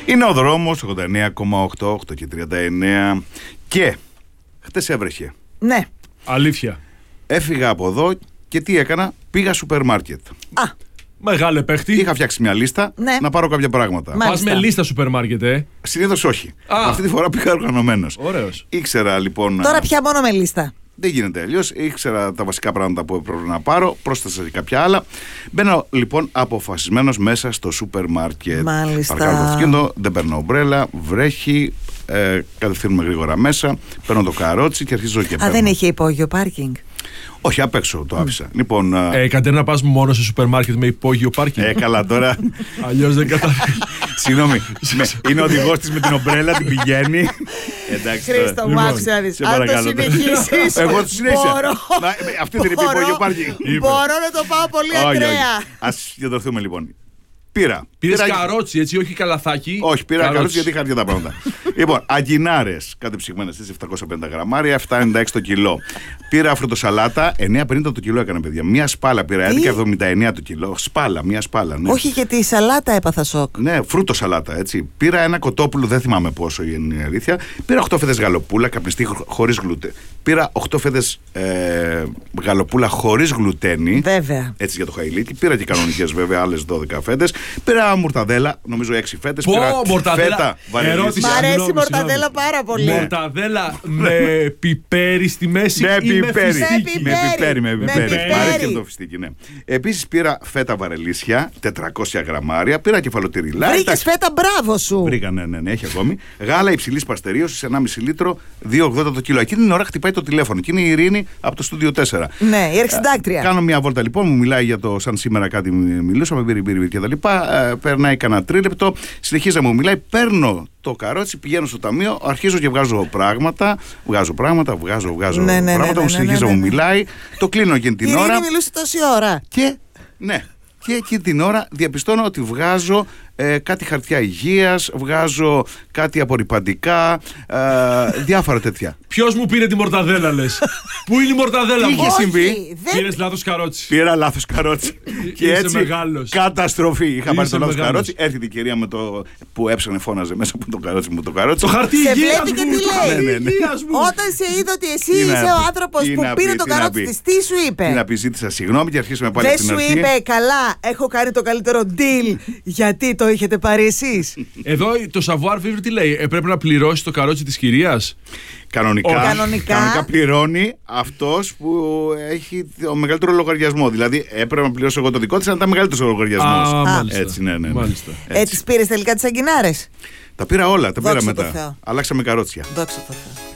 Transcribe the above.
Είναι ο δρόμος 89,8, 8 και 39. Και χτες έβρεχε. Ναι. Αλήθεια. Έφυγα από εδώ και τι έκανα? Πήγα σούπερ μάρκετ. Μεγάλε παίχτη. Είχα φτιάξει μια λίστα να πάρω κάποια πράγματα. Πας με λίστα σούπερ μάρκετ, Συνήθως όχι. Αυτή τη φορά πήγα οργανωμένος. Ωραίος. Ήξερα λοιπόν. Τώρα πια μόνο με λίστα. Δεν γίνεται αλλιώς. Ήξερα τα βασικά πράγματα που έπρεπε να πάρω. Πρόσθεσα και κάποια άλλα. Μπαίνω λοιπόν αποφασισμένος μέσα στο σούπερ μάρκετ. Μάλιστα. Παρκάρω το αυτοκίνητο, δεν παίρνω ομπρέλα, βρέχει. Κατευθύνουμε γρήγορα μέσα. Παίρνω το καρότσι και αρχίζω και παίρνω. Δεν είχε υπόγειο πάρκινγκ? Όχι, απ' έξω το άφησα. Λοιπόν. Κατέρνα, πας μόνο σε σούπερ μάρκετ με υπόγειο πάρκινγκ? Καλά τώρα. Αλλιώς δεν καταφέρει. Συγγνώμη. Είναι ο οδηγός της με την ομπρέλα, την πηγαίνει. Εντάξει. Χρήστο, μου άκουσε να δεις. Αν το συνεχίσεις. Εγώ το συνέχισα. Αυτή δεν είπε υπόγειο πάρκινγκ. Μπορώ να το πάω πολύ ακραία. Ας διαδοθούμε λοιπόν. Πήρες καρότσι, έτσι, όχι καλαθάκι. Όχι, πήρα καρότσι γιατί είχα αρκετά πράγματα. Λοιπόν, αγκινάρες, κάτι ψυγμένες, 750 γραμμάρια, 7,96 το κιλό. Πήρα φρουτοσαλάτα, 9,50 το κιλό έκανε, παιδιά. Μια σπάλα πήρα, 11,79 το κιλό. Σπάλα, μια σπάλα, ναι. Όχι, και τη σαλάτα έπαθα σοκ. Ναι, φρουτοσαλάτα, έτσι. Πήρα ένα κοτόπουλο, δεν θυμάμαι πόσο είναι η αλήθεια. Πήρα 8 φέδες γαλοπούλα, καπνιστή χωρίς γλούτε. Πήρα 8 φέδες γαλοπούλα χωρίς γλουτένη. Βέβαια. Έτσι για το χαϊλίκι. Πήρα και κανονικές βέβαια, άλλες 12 φέτες. Πήρα μορταδέλα, νομίζω 6 φέτες. Πήρα φέτα βαρελίσια. Μ' αρέσει η μορταδέλα πάρα πολύ. Μορταδέλα με πιπέρι στη μέση. Με πιπέρι. Με Μ' αρέσει και το φιστίκι, ναι. Επίσης πήρα φέτα βαρελίσια, 400 γραμμάρια. Πήρα κεφαλοτηριλά. Βρήκες φέτα, μπράβο σου. Βρήκα, ναι, έχει ακόμη. Γάλα υψηλής παστερίωσης, 1,5 λίτρο, 2,80 το κιλό. Εκείνη την ώρα χτυπάει το τηλέφωνο. Εκείνη η Ειρήνη από το στούντιο 4. Ναι, η αρχισυντάκτρια. Κάνω μια βόλτα λοιπόν, μου μιλάει για το σαν σήμερα κάτι μιλούσαμε, μπύρι και τα λοιπά. Περνάει κανένα τρίλεπτο, συνεχίζει να μου μιλάει. Παίρνω το καρότσι, πηγαίνω στο ταμείο, αρχίζω και βγάζω πράγματα. Βγάζω πράγματα. Μου συνεχίζει να μου μιλάει. Το κλείνω εκείνη την ώρα. Η Ειρήνη μιλούσε τόση ώρα. Και εκείνη την ώρα διαπιστώνω ότι βγάζω κάτι χαρτιά υγείας, βγάζω κάτι απορρυπαντικά, διάφορα τέτοια. Ποιος μου πήρε τη μορταδέλα, λες? Πού είναι η μορταδέλα μου? Τι είχε συμβεί? Πήρες λάθος καρότσι. Πήρα λάθος καρότσι. Και έτσι μεγάλος. Καταστροφή. Είχα πάρει το λάθος μεγάλος. καρότσι. Έρχεται η κυρία με το που έψανε, φώναζε μέσα από το καρότσι μου το καρότσι. Το χαρτί Σε υγείας βλέπει και μου. τι λέει. Ναι. Όταν σε είδε ότι εσύ είσαι ο άνθρωπος που πήρε το καρότσι της, τι σου είπε? Τι να πει, ζήτησα συγγνώμη και αρχίσαμε πάλι από Δεν την σου αρχή. είπε, καλά, έχω κάνει το καλύτερο deal, γιατί το είχετε πάρει εσείς? Εδώ το savoir vivre τι λέει? Πρέπει να πληρώσει το καρότσι της κυρίας. Κανονικά πληρώνει αυτός που έχει το μεγαλύτερο λογαριασμό. Δηλαδή έπρεπε να πληρώσω εγώ το δικό της, αλλά ήταν μεγαλύτερος ο λογαριασμός. Μάλιστα. Έτσι, ναι. Μάλιστα. Τις πήρες τελικά τις αγκινάρες? Τα πήρα όλα, τα πήρα Δόξα τω μετά. Θεώ. Αλλάξαμε καρότσια. Δόξα τω Θεώ.